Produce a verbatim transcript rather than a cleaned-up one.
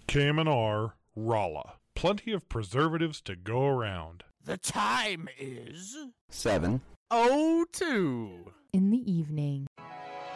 K M N R, Rolla. Plenty of preservatives to go around. The time is seven oh two in the evening.